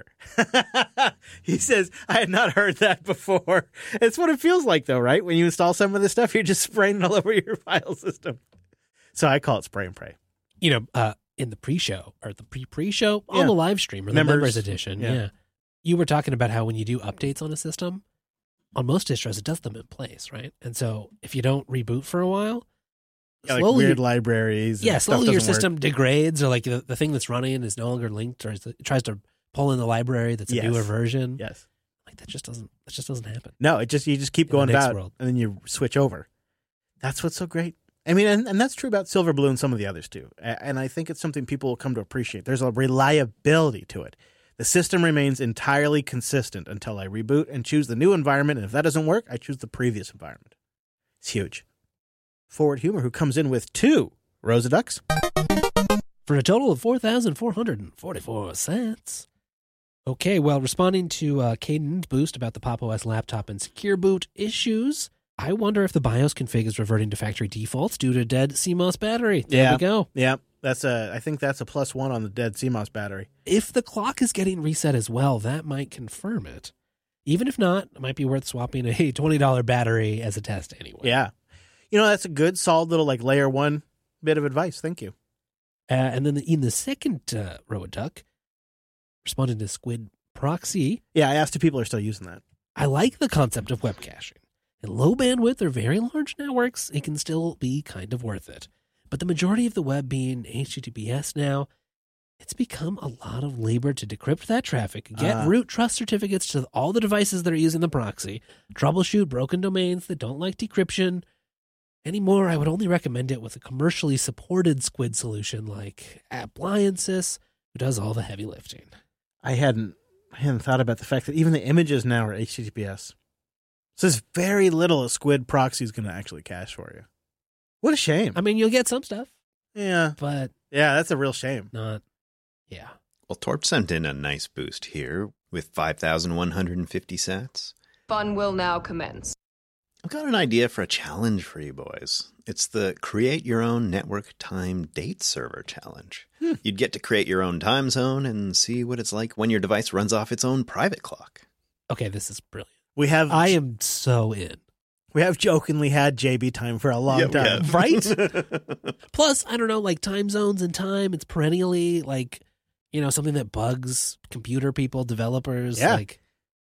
He says, I had not heard that before. It's what it feels like, though, right? When you install some of this stuff, you're just spraying it all over your file system. So I call it spray and pray. You know, uh, in the pre-show or the pre-pre-show on Yeah. the live stream or the Members. members edition, Yeah. yeah. You were talking about how when you do updates on a system, on most distros, it does them in place, right? And so if you don't reboot for a while, Yeah, like slowly, weird libraries. and yeah, stuff slowly your doesn't work. system degrades or like the, the thing that's running is no longer linked or is- it tries to pull in the library that's a Yes. newer version. Yes. Like that just doesn't, that just doesn't happen. No, it just you just keep In the going next about, world. and then you switch over. That's what's so great. I mean, and, and that's true about Silverblue and some of the others too. A- And I think it's something people will come to appreciate. There's a reliability to it. The system remains entirely consistent until I reboot and choose the new environment. And if that doesn't work, I choose the previous environment. It's huge. Forward Humor, who comes in with two Rosa Ducks. For a total of four thousand four hundred forty-four cents. Okay, well, responding to uh, Caden's boost about the Pop! O S laptop and secure boot issues, I wonder if the BIOS config is reverting to factory defaults due to dead C MOS battery. There Yeah. we go. Yeah, that's a. I think that's a plus one on the dead C MOS battery. If the clock is getting reset as well, that might confirm it. Even if not, it might be worth swapping a twenty dollars battery as a test anyway. Yeah, you know that's a good, solid little like layer one bit of advice. Thank you. Uh, and then in the second uh, row of duck, responding to Squid Proxy, Yeah, I asked if people are still using that. I like the concept of web caching. In low bandwidth or very large networks, it can still be kind of worth it. But the majority of the web being H T T P S now, it's become a lot of labor to decrypt that traffic, get Ah. root trust certificates to all the devices that are using the proxy, troubleshoot broken domains that don't like decryption. Anymore, I would only recommend it with a commercially supported Squid solution like Appliances, who does all the heavy lifting. I hadn't I hadn't thought about the fact that even the images now are H T T P S. So there's very little a Squid proxy is going to actually cache for you. What a shame. I mean, you'll get some stuff, yeah, but yeah, that's a real shame. not, yeah. Well, Torp sent in a nice boost here with five thousand one hundred fifty sats. Fun will now commence. I've got an idea for a challenge for you boys. It's the Create Your Own Network Time Date Server Challenge. Hmm. You'd get to create your own time zone and see what it's like when your device runs off its own private clock. Okay, this is brilliant. We have I am so in. we have jokingly had J B time for a long Yeah, we time. have. Right? Plus, I don't know, like time zones and time, it's perennially like, you know, something that bugs computer people, developers. Yeah. Like,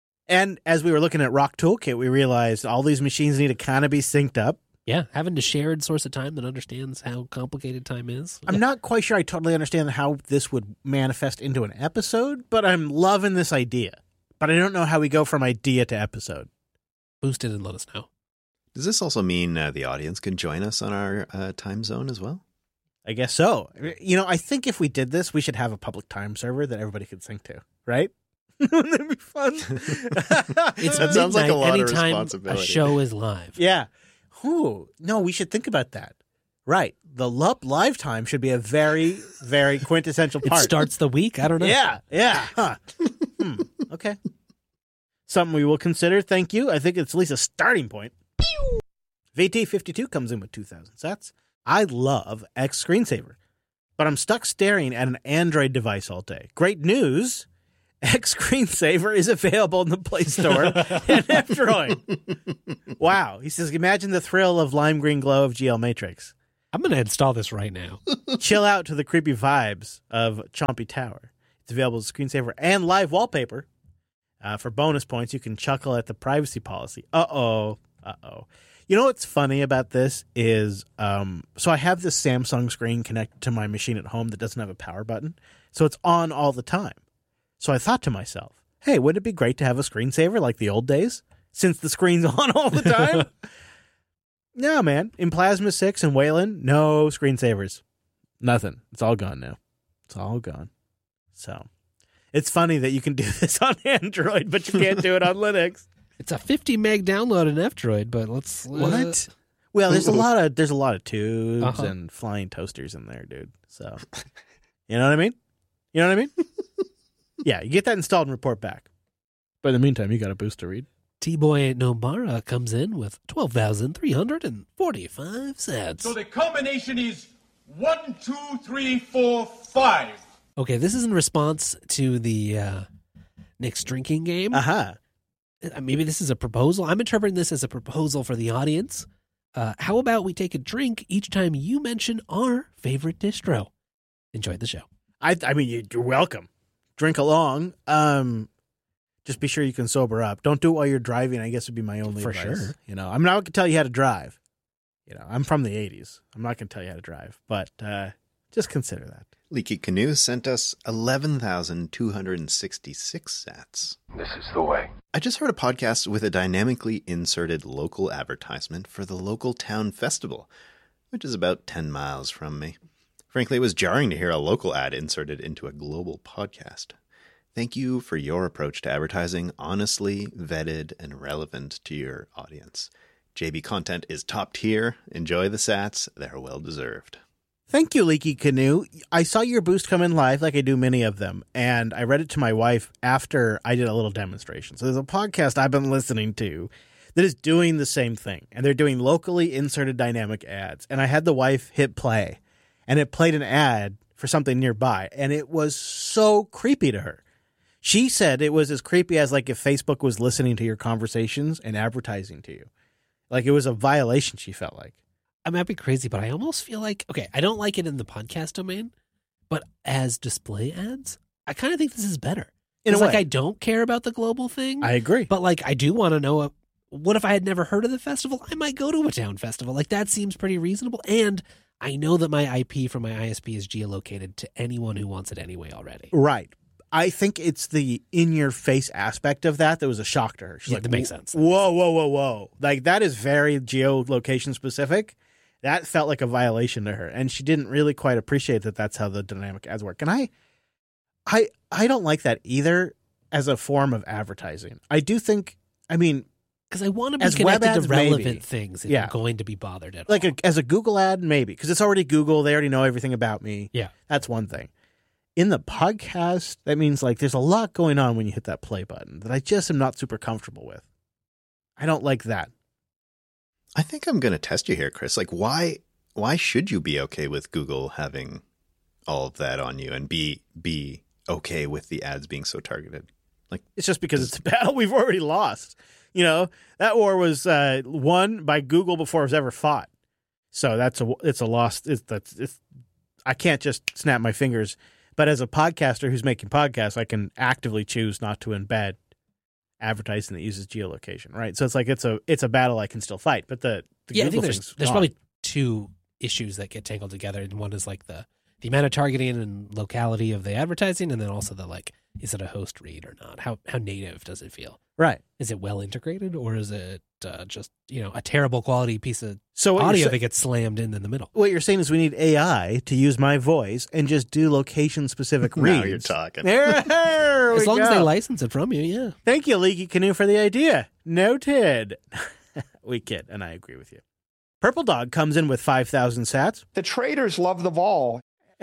And as we were looking at Rock Toolkit, we realized all these machines need to kind of be synced up. yeah, having a shared source of time that understands how complicated time is. I'm not quite sure I totally understand how this would manifest into an episode, but I'm loving this idea. But I don't know how we go from idea to episode. Boost it and let us know. Does this also mean uh, the audience can join us on our uh, time zone as well? I guess so. You know, I think if we did this, we should have a public time server that everybody could sync to, right? Wouldn't that be fun? It's That sounds like a midnight lot of anytime a responsibility. show is live. Yeah. Ooh, no, we should think about that. Right. The L U P live time should be a very, very quintessential It part. starts the week. I don't know. Yeah, yeah. Huh. hmm. Okay. Something we will consider. Thank you. I think it's at least a starting point. V T fifty-two comes in with two thousand sats. I love X Screensaver, but I'm stuck staring at an Android device all day. Great news. X Screensaver is available in the Play Store and Android. Wow. He says, imagine the thrill of lime green glow of G L Matrix. I'm going to install this right now. Chill out to the creepy vibes of Chompy Tower. It's available as Screensaver and live wallpaper. Uh, for bonus points, you can chuckle at the privacy policy. Uh-oh. Uh-oh. You know what's funny about this is, um, so I have this Samsung screen connected to my machine at home that doesn't have a power button. So it's on all the time. So I thought to myself, hey, wouldn't it be great to have a screensaver like the old days? Since the screen's on all the time? No, man. In Plasma six and Wayland, no screensavers. Nothing. It's all gone now. It's all gone. So it's funny that you can do this on Android, but you can't do it on Linux. It's a fifty meg download in F-Droid, but let's... Uh, What? Well, there's a lot of there's a lot of tubes Uh-huh. and flying toasters in there, dude. So, you know what I mean? You know what I mean? Yeah, you get that installed and report back. But in the meantime, you got a boost to read. T-Boy Nobara comes in with twelve thousand three hundred forty-five cents. So the combination is one, two, three, four, five. Okay, this is in response to the uh, Nick's drinking game. Uh-huh. Uh, Maybe this is a proposal. I'm interpreting this as a proposal for the audience. Uh, how about we take a drink each time you mention our favorite distro? Enjoy the show. I I mean, you- you're welcome. Drink along. Um, just be sure you can sober up. Don't do it while you're driving, I guess would be my only For advice. sure. You know, I'm not going to tell you how to drive. You know, I'm from the eighties. I'm not going to tell you how to drive. But uh, just consider that. Leaky Canoe sent us eleven thousand two hundred sixty-six sats. This is the way. I just heard a podcast with a dynamically inserted local advertisement for the local town festival, which is about ten miles from me. Frankly, it was jarring to hear a local ad inserted into a global podcast. Thank you for your approach to advertising, honestly, vetted, and relevant to your audience. J B content is top tier. Enjoy the sats. They're well deserved. Thank you, Leaky Canoe. I saw your boost come in live, like I do many of them, and I read it to my wife after I did a little demonstration. So there's a podcast I've been listening to that is doing the same thing, and they're doing locally inserted dynamic ads. And I had the wife hit play, and it played an ad for something nearby, and it was so creepy to her. She said it was as creepy as like if Facebook was listening to your conversations and advertising to you. Like it was a violation, she felt like. I might be crazy, but I almost feel like, okay, I don't like it in the podcast domain, but as display ads, I kind of think this is better. In a It's like way. I don't care about the global thing, I agree. but like I do want to know, uh, what if I had never heard of the festival? I might go to a town festival. Like that seems pretty reasonable. And I know that my I P from my I S P is geolocated to anyone who wants it anyway already. Right. I think it's the in-your-face aspect of that that was a shock to her. She's Yeah, like, that makes sense. Whoa, whoa, whoa, whoa. Like, that is very geolocation specific. That felt like a violation to her. And she didn't really quite appreciate that that's how the dynamic ads work. And I, I, I don't like that either as a form of advertising. I do think, I mean, Because I want to be As web connected ads, to relevant maybe. things if Yeah. I'm going to be bothered at like all. a, as a Google ad, maybe. Because it's already Google. They already know everything about me. Yeah. That's one thing. In the podcast, that means like there's a lot going on when you hit that play button that I just am not super comfortable with. I don't like that. I think I'm going to test you here, Chris. Like, why why should you be okay with Google having all of that on you and be be okay with the ads being so targeted? Like, It's just because it's a battle we've already lost. You know, that war was uh, won by Google before it was ever fought. So that's a it's a lost. It's that's it's. I can't just snap my fingers. But as a podcaster who's making podcasts, I can actively choose not to embed advertising that uses geolocation, right? So it's like it's a it's a battle I can still fight. But the, the yeah, I Google think there's thing's there's gone. probably two issues that get tangled together, and one is like the the amount of targeting and locality of the advertising, and then also the like, is it a host read or not? How how native does it feel? right. Is it well integrated, or is it uh, just you know a terrible quality piece of So what audio you're, sa- that gets slammed in in the middle? what you're saying is we need A I to use my voice and just do location specific reads. now you're talking. There, there As we long as go. they license it from you, yeah. Thank you, Leaky Canoe, for the idea. Noted. We kid, and I agree with you. Purple Dog comes in with five thousand sats. The traders love the ball.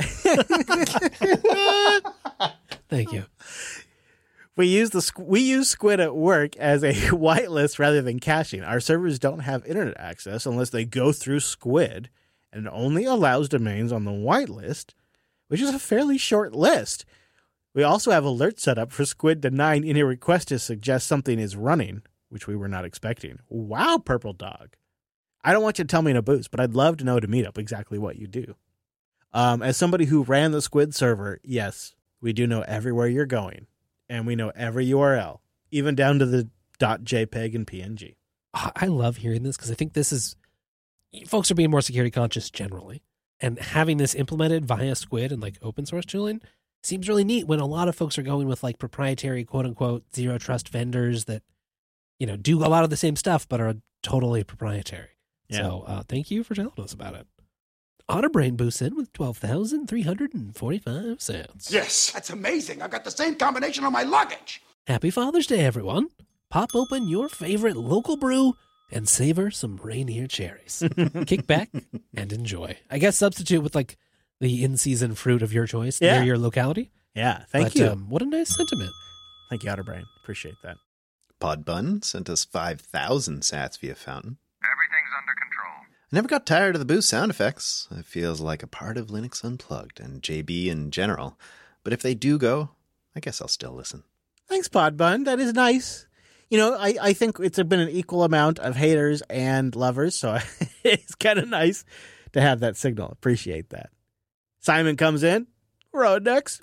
Thank you. We use the squ- we use Squid at work as a whitelist rather than caching. Our servers don't have internet access unless they go through Squid, and it only allows domains on the whitelist, which is a fairly short list. We also have alerts set up for Squid to nine in a request to suggest something is running, which we were not expecting. Wow, Purple Dog. I don't want you to tell me in a boost, but I'd love to know to meet up exactly what you do. Um, as somebody who ran the Squid server, yes, we do know everywhere you're going, and we know every U R L, even down to the .jpeg and P N G. I love hearing this because I think this is, folks are being more security conscious generally, and having this implemented via Squid and like open source tooling seems really neat when a lot of folks are going with like proprietary quote unquote zero trust vendors that, you know, do a lot of the same stuff but are totally proprietary. Yeah. So uh, thank you for telling us about it. Otterbrain boosts in with twelve thousand three hundred forty-five cents. Yes, that's amazing. I've got the same combination on my luggage. Happy Father's Day, everyone. Pop open your favorite local brew and savor some Rainier cherries. Kick back and enjoy. I guess substitute with like the in-season fruit of your choice yeah. near your locality. Yeah, thank but, you. Um, what a nice sentiment. Thank you, Otterbrain. Appreciate that. Podbun sent us five thousand sats via Fountain. Everything's under control. I never got tired of the boost sound effects. It feels like a part of Linux Unplugged and J B in general. But if they do go, I guess I'll still listen. Thanks, Podbun. That is nice. You know, I, I think it's been an equal amount of haters and lovers, so it's kind of nice to have that signal. Appreciate that. Simon comes in. We're on next.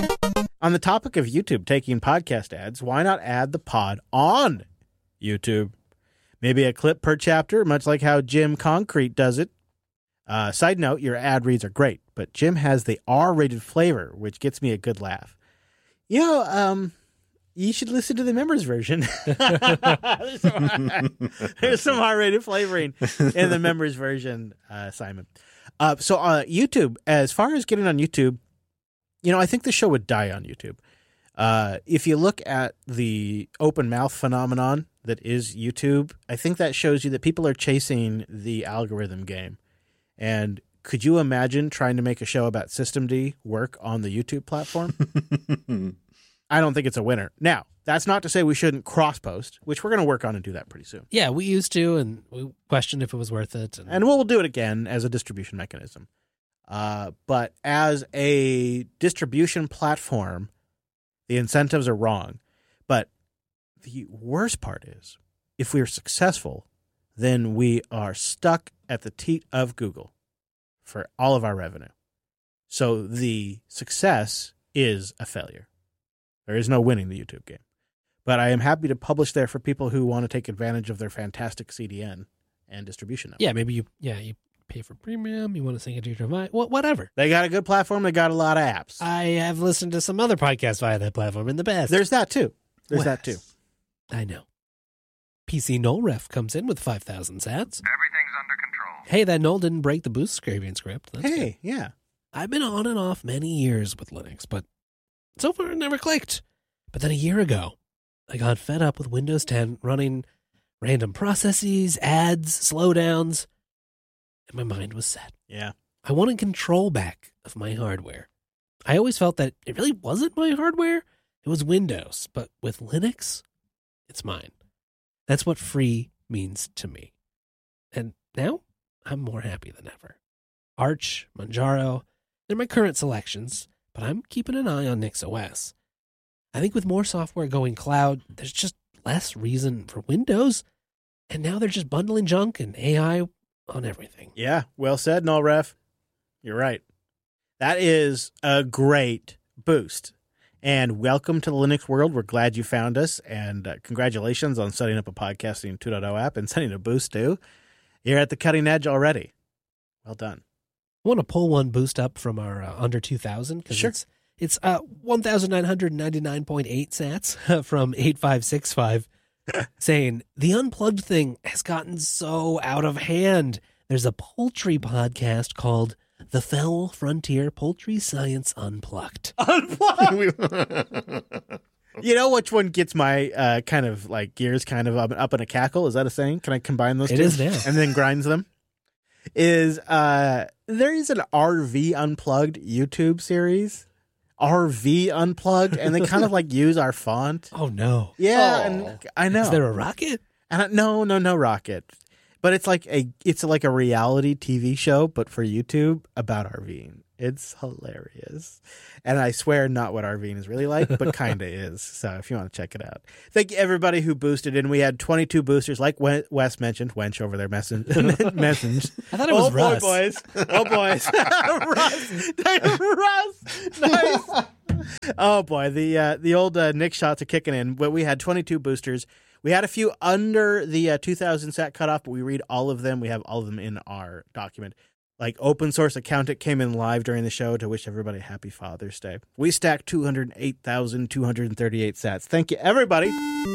On the topic of YouTube taking podcast ads, why not add the pod on YouTube? Maybe a clip per chapter, much like how Jim Concrete does it. Uh, side note, your ad reads are great, but Jim has the R-rated flavor, which gets me a good laugh. You know, um, you should listen to the members version. there's, some, there's some R-rated flavoring in the members version, uh, Simon. Uh, so uh, YouTube, as far as getting on YouTube, you know, I think the show would die on YouTube. Uh, if you look at the open mouth phenomenon that is YouTube, I think that shows you that people are chasing the algorithm game. And could you imagine trying to make a show about Systemd work on the YouTube platform? I don't think it's a winner. Now, that's not to say we shouldn't cross-post, which we're going to work on and do that pretty soon. Yeah, we used to, and we questioned if it was worth it. And, and we'll do it again as a distribution mechanism. Uh, but as a distribution platform, the incentives are wrong. But the worst part is, if we are successful, then we are stuck at the teat of Google for all of our revenue. So the success is a failure. There is no winning the YouTube game. But I am happy to publish there for people who want to take advantage of their fantastic C D N and distribution network. Yeah, maybe you yeah, you pay for premium, you want to sync it to your device, whatever. They got a good platform, they got a lot of apps. I have listened to some other podcasts via that platform in the past. There's that too. There's Wes. that too. I know. P C Null Ref comes in with five thousand sats. Everything's under control. Hey, that Null didn't break the boost scraping script. That's hey, good. yeah. I've been on and off many years with Linux, but so far it never clicked. But then a year ago, I got fed up with Windows ten running random processes, ads, slowdowns, and my mind was set. Yeah. I wanted control back of my hardware. I always felt that it really wasn't my hardware. It was Windows, but with Linux, it's mine. That's what free means to me. And now I'm more happy than ever. Arch, Manjaro, they're my current selections, but I'm keeping an eye on NixOS. I think with more software going cloud, there's just less reason for Windows, and now they're just bundling junk and A I on everything. Yeah, well said, Null Ref. You're right. That is a great boost. And welcome to the Linux world. We're glad you found us, and uh, congratulations on setting up a podcasting two point oh app and sending a boost too. You're at the cutting edge already. Well done. I want to pull one boost up from our uh, under two thousand because sure. it's it's uh, one thousand nine hundred ninety-nine point eight sats from eight five six five saying the unplugged thing has gotten so out of hand. There's a poultry podcast called The Foul Frontier Poultry Science Unplugged. Unplugged. You know which one gets my uh, kind of like gears kind of up, up in a cackle? Is that a saying? Can I combine those it two? It is now. And then grinds them? Is uh, there is an R V Unplugged YouTube series. R V Unplugged, and they kind of like use our font. Oh, no. Yeah, oh. and I know. Is there a rocket? And I, no, no, no rocket. But it's like a it's like a reality T V show, but for YouTube about RVing. It's hilarious. And I swear not what Arvine is really like, but kind of is. So if you want to check it out. Thank you, everybody who boosted in. We had twenty-two boosters, like Wes mentioned. Wench over there message. message. I thought it was oh, Russ. boy, boys. Oh, boys. Russ. Russ. Nice. Oh, boy. The uh, the old uh, Nick shots are kicking in. But we had twenty-two boosters. We had a few under the uh, two thousand sat cutoff, but we read all of them. We have all of them in our document. Like Open Source Accountant came in live during the show to wish everybody a happy Father's Day. We stacked two hundred eight thousand two hundred thirty-eight sats. Thank you, everybody.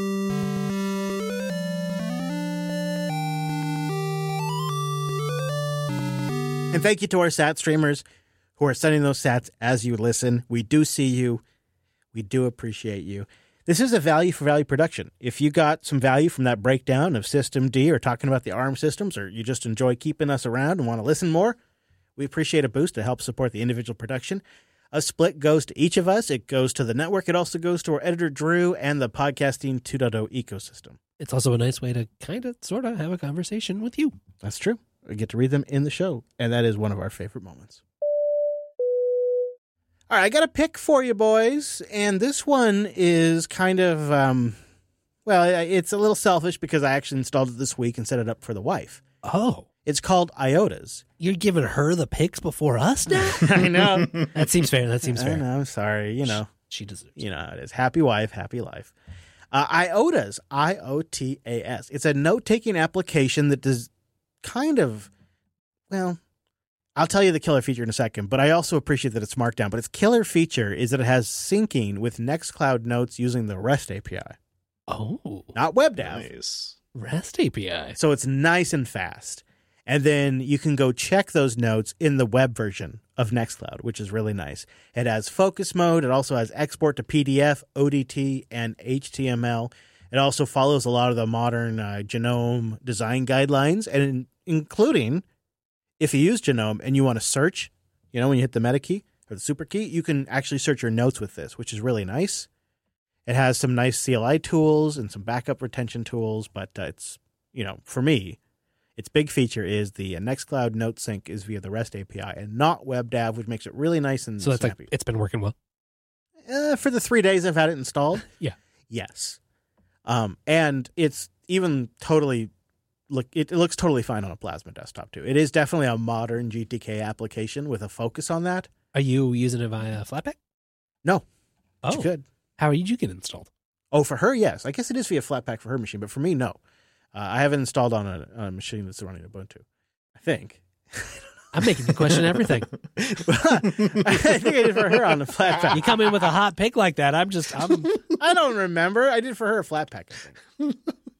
And thank you to our sat streamers who are sending those sats as you listen. We do see you. We do appreciate you. This is a value for value production. If you got some value from that breakdown of System D or talking about the ARM systems, or you just enjoy keeping us around and want to listen more, we appreciate a boost to help support the individual production. A split goes to each of us. It goes to the network. It also goes to our editor, Drew, and the Podcasting two point oh ecosystem. It's also a nice way to kind of, sort of have a conversation with you. That's true. We get to read them in the show, and that is one of our favorite moments. All right, I got a pick for you, boys, and this one is kind of, um, well, it's a little selfish because I actually installed it this week and set it up for the wife. Oh. It's called IOTAS. You're giving her the picks before us now? I know. That seems fair. That seems fair. I know. I'm sorry. You know. She deserves it. You know how it is. Happy wife, happy life. Uh, IOTAS, I O T A S. It's a note-taking application that does kind of, well... I'll tell you the killer feature in a second, but I also appreciate that it's Markdown. But its killer feature is that it has syncing with Nextcloud Notes using the REST A P I. Oh. Not WebDAV. Nice. REST A P I. So it's nice and fast. And then you can go check those notes in the web version of Nextcloud, which is really nice. It has focus mode. It also has export to P D F, O D T, and H T M L. It also follows a lot of the modern uh, GNOME design guidelines, and in, including... If you use GNOME and you want to search, you know, when you hit the meta key or the super key, you can actually search your notes with this, which is really nice. It has some nice C L I tools and some backup retention tools, but uh, it's, you know, for me, its big feature is the uh, Nextcloud Note Sync is via the REST A P I and not WebDAV, which makes it really nice and so that's snappy. Like, it's been working well? Uh, for the three days I've had it installed. Yeah. Yes. Um, and it's even totally... Look, it, it looks totally fine on a Plasma desktop, too. It is definitely a modern G T K application with a focus on that. Are you using it via Flatpak? No. Oh. You could. How did you get it installed? Oh, for her, yes. I guess it is via Flatpak for her machine, but for me, no. Uh, I have it installed on a, on a machine that's running Ubuntu. I think. I'm making you question everything. I think I did for her on the Flatpak. You come in with a hot pick like that, I'm just... I'm... I don't remember. I did for her a Flatpak, I think.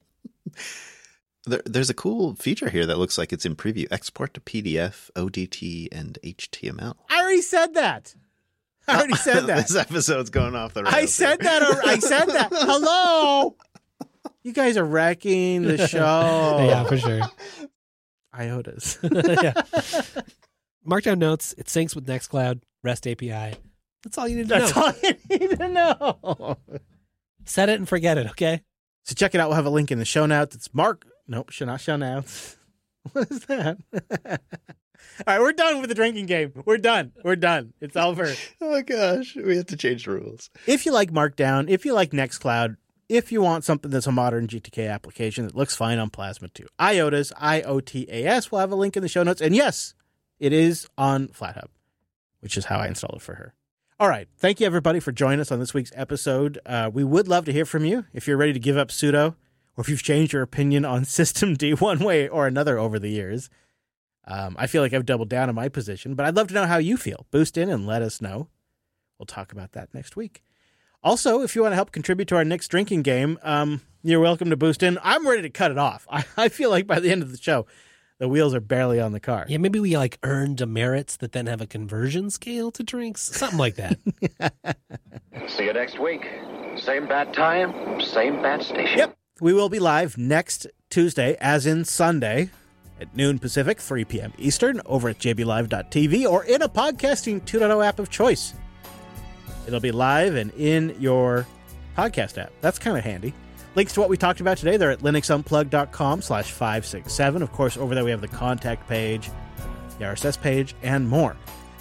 There, there's a cool feature here that looks like it's in preview. Export to P D F, O D T, and H T M L. I already said that. I already said that. This episode's going off the rails. I said here. that. I said that. Hello. You guys are wrecking the show. Yeah, for sure. IOTAS. Yeah. Markdown Notes. It syncs with Nextcloud, REST A P I. That's all you need to That's know. all you need to know. Set it and forget it, okay? So check it out. We'll have a link in the show notes. It's Mark. Nope, should not show notes. What is that? All right, we're done with the drinking game. We're done. We're done. It's over. Oh my gosh, we have to change the rules. If you like Markdown, if you like Nextcloud, if you want something that's a modern G T K application that looks fine on Plasma too, IOTAS, I O T A S, we'll have a link in the show notes. And yes, it is on FlatHub, which is how I installed it for her. All right. Thank you, everybody, for joining us on this week's episode. Uh, we would love to hear from you if you're ready to give up sudo, or if you've changed your opinion on System D one way or another over the years. Um, I feel like I've doubled down on my position, but I'd love to know how you feel. Boost in and let us know. We'll talk about that next week. Also, if you want to help contribute to our next drinking game, um, you're welcome to boost in. I'm ready to cut it off. I, I feel like by the end of the show, the wheels are barely on the car. Yeah, maybe we like earn demerits that then have a conversion scale to drinks. Something like that. See you next week. Same bat time, same bat station. Yep. We will be live next Tuesday, as in Sunday, at noon Pacific, three p.m. Eastern, over at j b live dot t v or in a podcasting two point oh app of choice. It'll be live and in your podcast app. That's kind of handy. Links to what we talked about today, they're at linuxunplugged.com slash 567. Of course, over there we have the contact page, the R S S page, and more.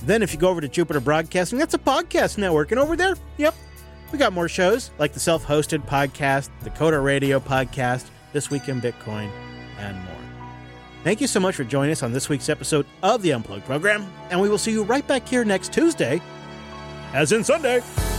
Then if you go over to Jupiter Broadcasting, that's a podcast network. And over there, yep, we got more shows like the self-hosted podcast, the Coda Radio podcast, This Week in Bitcoin, and more. Thank you so much for joining us on this week's episode of the Unplugged program, and we will see you right back here next Tuesday, as in Sunday.